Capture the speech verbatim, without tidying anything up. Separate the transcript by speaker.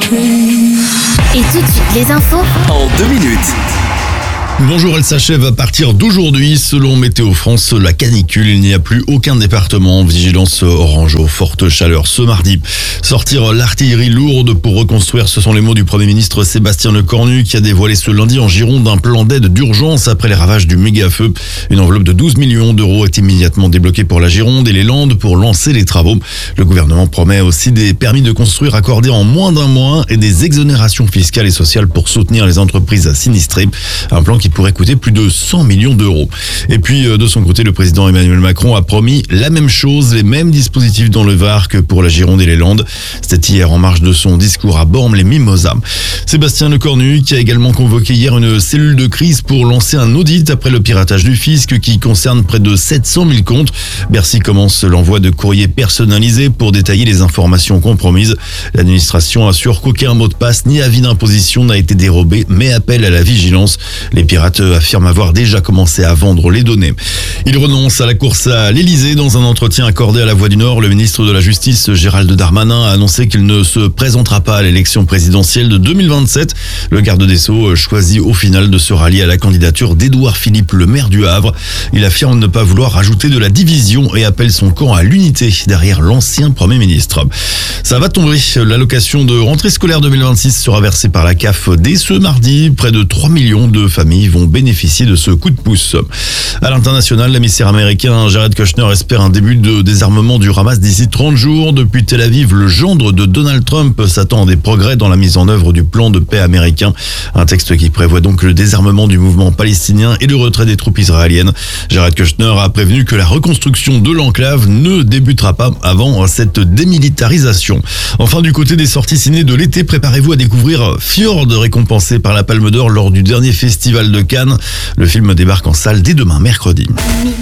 Speaker 1: Et tout de suite, les infos
Speaker 2: en deux minutes.
Speaker 3: Bonjour, elle s'achève à partir d'aujourd'hui. Selon Météo France, la canicule, il n'y a plus aucun département en vigilance orange aux fortes chaleurs ce mardi. Sortir l'artillerie lourde pour reconstruire, ce sont les mots du Premier ministre Sébastien Lecornu qui a dévoilé ce lundi en Gironde un plan d'aide d'urgence après les ravages du méga-feu. Une enveloppe de douze millions d'euros est immédiatement débloquée pour la Gironde et les Landes pour lancer les travaux. Le gouvernement promet aussi des permis de construire accordés en moins d'un mois et des exonérations fiscales et sociales pour soutenir les entreprises sinistrées. Un plan qui pourrait coûter plus de cent millions d'euros. Et puis, de son côté, le président Emmanuel Macron a promis la même chose, les mêmes dispositifs dans le Var que pour la Gironde et les Landes. C'était hier en marge de son discours à Bormes-les-Mimosas. Sébastien Lecornu qui a également convoqué hier une cellule de crise pour lancer un audit après le piratage du fisc qui concerne près de sept cent mille comptes. Bercy commence l'envoi de courriers personnalisés pour détailler les informations compromises. L'administration assure qu'aucun mot de passe ni avis d'imposition n'a été dérobé, mais appelle à la vigilance. Les pirates affirment avoir déjà commencé à vendre les données. Il renonce à la course à l'Elysée. Dans un entretien accordé à La Voix du Nord, le ministre de la Justice, Gérald Darmanin, a annoncé qu'il ne se présentera pas à l'élection présidentielle de deux mille vingt-sept. Le garde des Sceaux choisit au final de se rallier à la candidature d'Édouard Philippe, le maire du Havre. Il affirme ne pas vouloir rajouter de la division et appelle son camp à l'unité derrière l'ancien Premier ministre. Ça va tomber. L'allocation de rentrée scolaire deux mille vingt-six sera versée par la C A F dès ce mardi. Près de trois millions de familles vont bénéficier de ce coup de pouce. À l'international, l'émissaire américain Jared Kushner espère un début de désarmement du Hamas d'ici trente jours. Depuis Tel Aviv, le gendre de Donald Trump s'attend à des progrès dans la mise en œuvre du plan de paix américain. Un texte qui prévoit donc le désarmement du mouvement palestinien et le retrait des troupes israéliennes. Jared Kushner a prévenu que la reconstruction de l'enclave ne débutera pas avant cette démilitarisation. Enfin, du côté des sorties ciné de l'été, préparez-vous à découvrir Fjord, récompensé par la Palme d'Or lors du dernier festival de Cannes. Le film débarque en salle dès demain, mercredi.